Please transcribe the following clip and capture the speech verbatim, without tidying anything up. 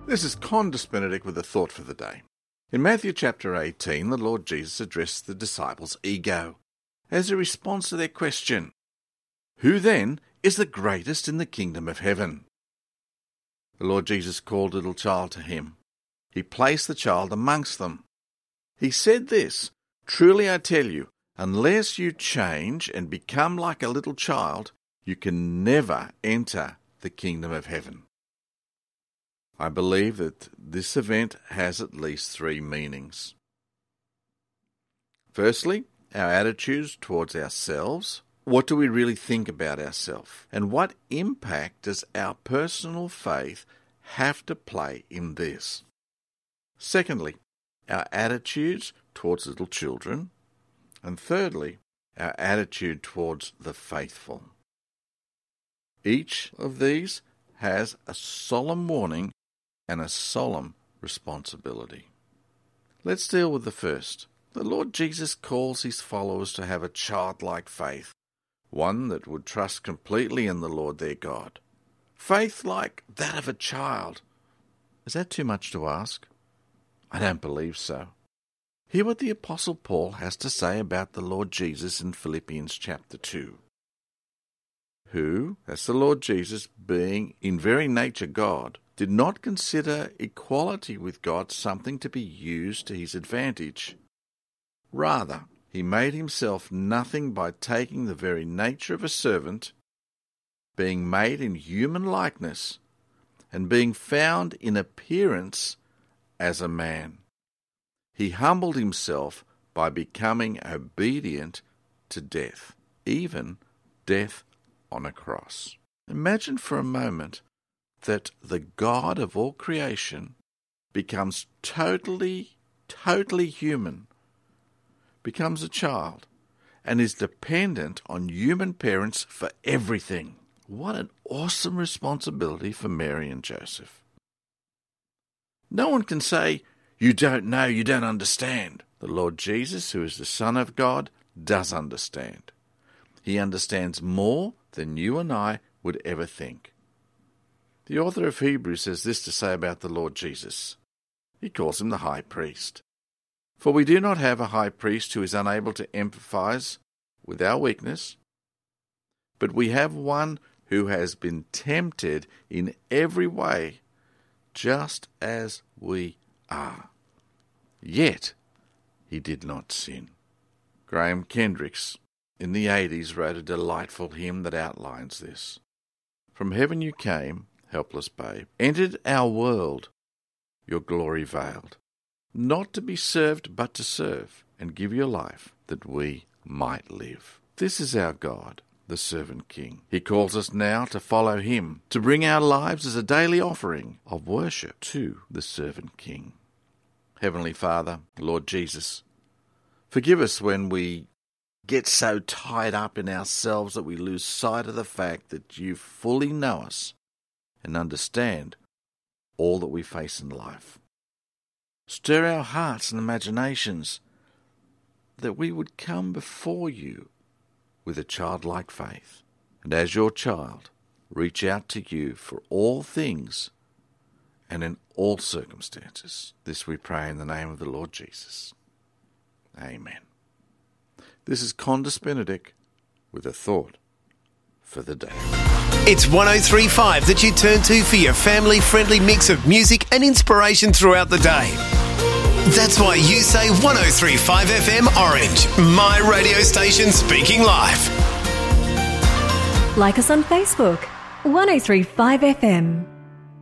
This is Condis Benedict with a thought for the day. In Matthew chapter eighteen, the Lord Jesus addressed the disciples' ego as a response to their question, "Who then is the greatest in the kingdom of heaven?" The Lord Jesus called a little child to him. He placed the child amongst them. He said this, "Truly I tell you, unless you change and become like a little child, you can never enter the kingdom of heaven." I believe that this event has at least three meanings. Firstly, our attitudes towards ourselves. What do we really think about ourselves? And what impact does our personal faith have to play in this? Secondly, our attitudes towards little children. And thirdly, our attitude towards the faithful. Each of these has a solemn warning and a solemn responsibility. Let's deal with the first. The Lord Jesus calls his followers to have a childlike faith, one that would trust completely in the Lord their God. Faith like that of a child. Is that too much to ask? I don't believe so. Hear what the Apostle Paul has to say about the Lord Jesus in Philippians chapter two. Who, as the Lord Jesus, being in very nature God, did not consider equality with God something to be used to his advantage. Rather, he made himself nothing by taking the very nature of a servant, being made in human likeness, and being found in appearance as a man. He humbled himself by becoming obedient to death, even death on a cross. Imagine for a moment that the God of all creation becomes totally, totally human, becomes a child, and is dependent on human parents for everything. What an awesome responsibility for Mary and Joseph. No one can say, "You don't know, you don't understand." The Lord Jesus, who is the Son of God, does understand. He understands more than you and I would ever think. The author of Hebrews has this to say about the Lord Jesus. He calls him the high priest. For we do not have a high priest who is unable to empathize with our weakness, but we have one who has been tempted in every way, just as we are. Yet he did not sin. Graham Kendricks in the eighties wrote a delightful hymn that outlines this. From heaven you came, helpless babe, entered our world, your glory veiled, not to be served but to serve, and give your life that we might live. This is our God, the servant King. He calls us now to follow him, to bring our lives as a daily offering of worship to the servant King. Heavenly Father, Lord Jesus, forgive us when we get so tied up in ourselves that we lose sight of the fact that you fully know us and understand all that we face in life. Stir our hearts and imaginations that we would come before you with a childlike faith, and as your child, reach out to you for all things and in all circumstances. This we pray in the name of the Lord Jesus. Amen. This is Condis Benedict with a thought for the day. It's one oh three point five that you turn to for your family-friendly mix of music and inspiration throughout the day. That's why you say one oh three point five F M Orange, my radio station speaking live. Like us on Facebook, one oh three point five F M.